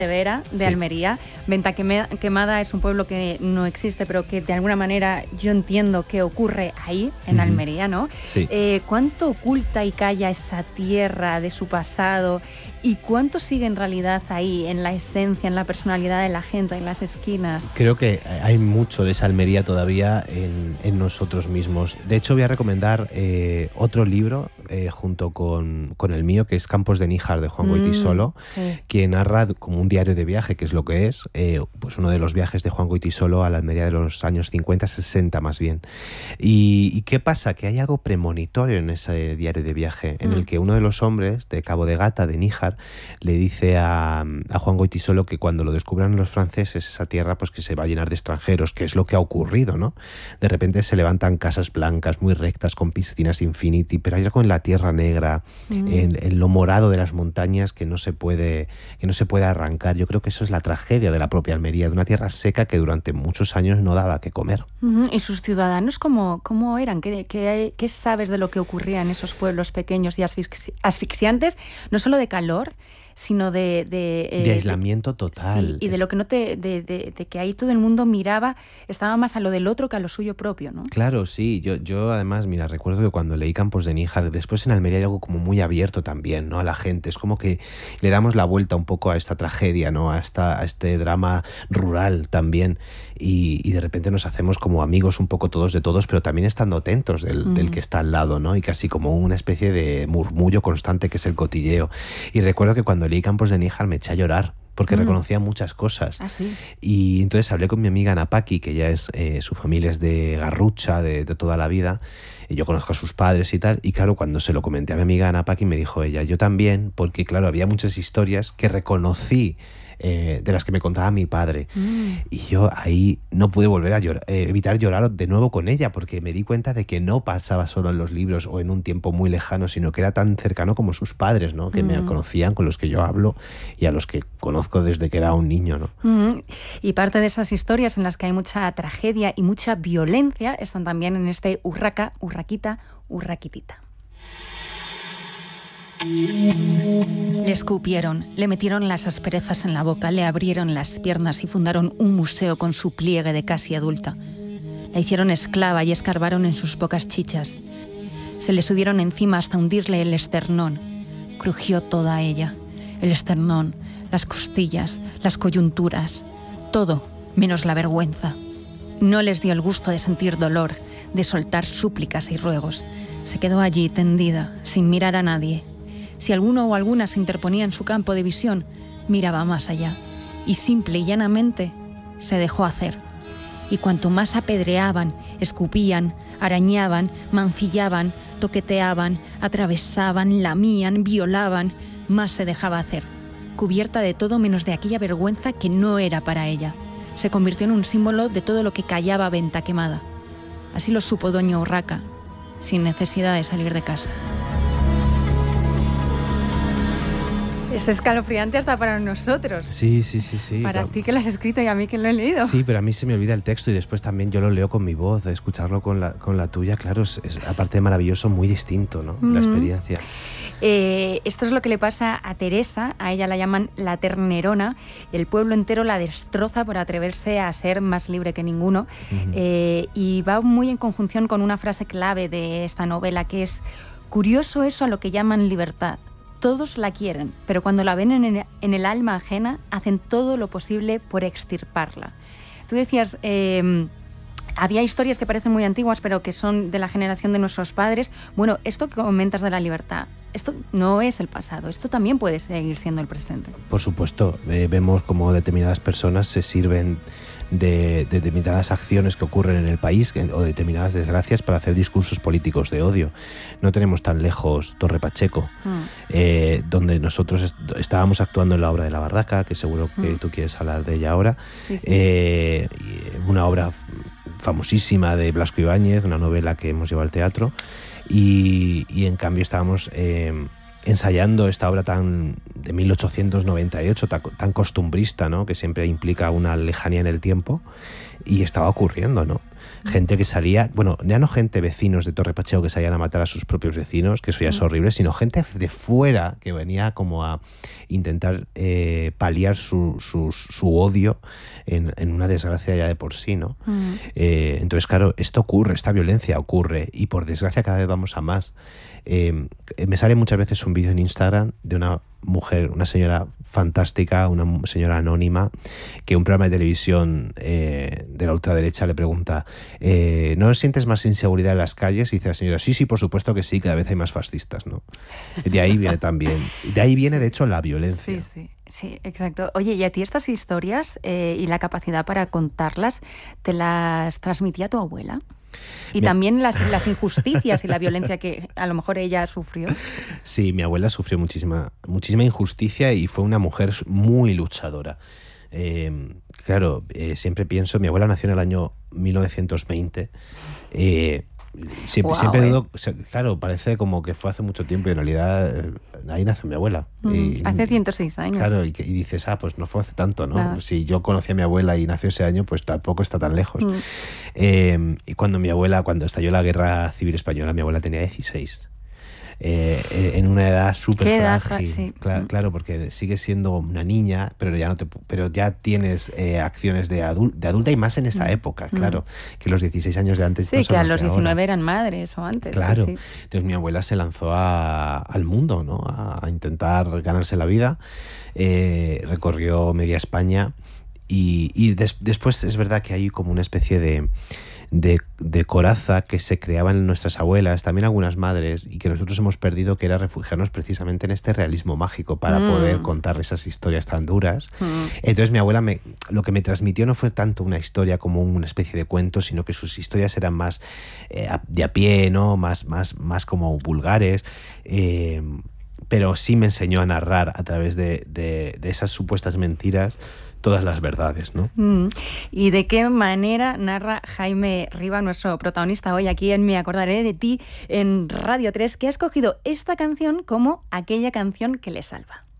Vera, de Sí. Almería. Venta Quemada es un pueblo que no existe, pero que de alguna manera yo entiendo que ocurre ahí, en Almería, ¿no? Sí. ¿Cuánto oculta y calla esa tierra de su pasado y cuánto sigue en realidad ahí, en la esencia, en la personalidad de la gente, en las esquinas? Creo que hay mucho de esa Almería todavía en nosotros mismos. De hecho, voy a recomendar otro libro junto con el mío, que es Campos de Níjar, de Juan Goytisolo, sí. que narra como un diario de viaje, que es lo que es, pues uno de los viajes de Juan Goytisolo a la Almería de los años 50, 60 más bien. ¿Y qué pasa? Que hay algo premonitorio en ese diario de viaje, en el que uno de los hombres de Cabo de Gata, de Níjar, le dice a Juan Goytisolo que cuando lo descubran los franceses, esa tierra pues que se va a llenar de extranjeros, que es lo que ha ocurrido, ¿no? De repente se levantan casas blancas muy rectas con piscinas infinity, pero hay algo en la tierra negra, en lo morado de las montañas que no se puede arrancar. Yo creo que eso es la tragedia de la propia Almería, de una tierra seca que durante muchos años no daba que comer. ¿Y sus ciudadanos cómo eran? ¿Qué sabes de lo que ocurría en esos pueblos pequeños y asfixiantes? No solo de calor, sino de aislamiento total. Sí, y de lo que de que ahí todo el mundo miraba, estaba más a lo del otro que a lo suyo propio, ¿no? Claro, sí. Yo además, mira, recuerdo que cuando leí Campos de Níjar, después en Almería hay algo como muy abierto también, ¿no? A la gente. Es como que le damos la vuelta un poco a esta tragedia, ¿no? A este drama rural también. Y de repente nos hacemos como amigos un poco todos de todos, pero también estando atentos del que está al lado, ¿no? Y casi como una especie de murmullo constante que es el cotilleo. Y recuerdo que cuando leí Campos de Níjar me eché a llorar, porque reconocía muchas cosas. ¿Ah, sí? Y entonces hablé con mi amiga Ana Paqui, que ya es, su familia es de Garrucha, de toda la vida, y yo conozco a sus padres y tal, y claro, cuando se lo comenté a mi amiga Ana Paqui me dijo ella, yo también, porque claro, había muchas historias que reconocí de las que me contaba mi padre. Y yo ahí no pude volver a evitar llorar de nuevo con ella, porque me di cuenta de que no pasaba solo en los libros o en un tiempo muy lejano, sino que era tan cercano como sus padres, ¿no? Que me conocían, con los que yo hablo y a los que conozco desde que era un niño, ¿no? Y parte de esas historias en las que hay mucha tragedia y mucha violencia están también en este Urraca, Urraquita, Urraquitita. Le escupieron, le metieron las asperezas en la boca, le abrieron las piernas y fundaron un museo con su pliegue de casi adulta. La hicieron esclava y escarbaron en sus pocas chichas. Se le subieron encima hasta hundirle el esternón. Crujió toda ella, el esternón, las costillas, las coyunturas, todo menos la vergüenza. No les dio el gusto de sentir dolor, de soltar súplicas y ruegos. Se quedó allí tendida, sin mirar a nadie. Si alguno o alguna se interponía en su campo de visión, miraba más allá y simple y llanamente se dejó hacer. Y cuanto más apedreaban, escupían, arañaban, mancillaban, toqueteaban, atravesaban, lamían, violaban, más se dejaba hacer, cubierta de todo menos de aquella vergüenza que no era para ella. Se convirtió en un símbolo de todo lo que callaba Venta Quemada. Así lo supo doña Urraca, sin necesidad de salir de casa. Es escalofriante hasta para nosotros. Sí. Para ti que lo has escrito y a mí que lo he leído. Sí, pero a mí se me olvida el texto y después también yo lo leo con mi voz. Escucharlo con la tuya, claro, es aparte de maravilloso, muy distinto, ¿no? La experiencia. Esto es lo que le pasa a Teresa, a ella la llaman la ternerona, el pueblo entero la destroza por atreverse a ser más libre que ninguno, y va muy en conjunción con una frase clave de esta novela, que es: curioso eso a lo que llaman libertad. Todos la quieren, pero cuando la ven en el alma ajena, hacen todo lo posible por extirparla. Tú decías, había historias que parecen muy antiguas, pero que son de la generación de nuestros padres. Bueno, esto que comentas de la libertad, esto no es el pasado, esto también puede seguir siendo el presente. Por supuesto, vemos como determinadas personas se sirven de determinadas acciones que ocurren en el país o determinadas desgracias para hacer discursos políticos de odio. No tenemos tan lejos Torre Pacheco, donde nosotros estábamos actuando en la obra de La Barraca, que seguro que tú quieres hablar de ella ahora. Sí. Una obra famosísima de Blasco Ibáñez, una novela que hemos llevado al teatro, y en cambio estábamos ensayando esta obra de 1898, tan costumbrista, ¿no? Que siempre implica una lejanía en el tiempo, y estaba ocurriendo, ¿no? Gente que salía, bueno, ya no gente, vecinos de Torre Pacheco que salían a matar a sus propios vecinos, que eso ya es horrible, sino gente de fuera que venía como a intentar paliar su odio en una desgracia ya de por sí, ¿no? Entonces, claro, esto ocurre, esta violencia ocurre, y por desgracia cada vez vamos a más. Me sale muchas veces un vídeo en Instagram de una mujer, una señora fantástica, una señora anónima, que un programa de televisión de la ultraderecha le pregunta, ¿no sientes más inseguridad en las calles? Y dice la señora, sí, por supuesto que sí, cada vez hay más fascistas, ¿no? De ahí viene también, de ahí viene de hecho la violencia. Sí, exacto. Oye, ¿y a ti estas historias y la capacidad para contarlas, te las transmitía tu abuela? Y también las injusticias y la violencia que a lo mejor ella sufrió. Sí, mi abuela sufrió muchísima injusticia y fue una mujer muy luchadora. Claro, siempre pienso, mi abuela nació en el año 1920. Siempre dudo, claro, parece como que fue hace mucho tiempo y en realidad ahí nació mi abuela. Hace 106 años. Claro, y dices, pues no fue hace tanto, ¿no? Nada. Si yo conocí a mi abuela y nació ese año, pues tampoco está tan lejos. Y cuando estalló la Guerra Civil Española, mi abuela tenía 16. En una edad súper frágil. Sí. Claro, porque sigues siendo una niña, pero ya tienes acciones de adulta, y más en esa época, claro, que los 16 años de antes. Sí, que a los 19 eran madres o antes. Claro, sí. Entonces mi abuela se lanzó al mundo, ¿no? A intentar ganarse la vida, recorrió media España y después es verdad que hay como una especie de coraza que se creaba en nuestras abuelas, también algunas madres, y que nosotros hemos perdido, que era refugiarnos precisamente en este realismo mágico para poder contar esas historias tan duras. Entonces mi abuela lo que me transmitió no fue tanto una historia como una especie de cuento, sino que sus historias eran más de a pie, ¿no? Más como vulgares, pero sí me enseñó a narrar a través de esas supuestas mentiras todas las verdades, ¿no? ¿Y de qué manera narra Jaime Riba, nuestro protagonista hoy aquí en Me Acordaré de Ti en Radio 3, que ha escogido esta canción como aquella canción que le salva?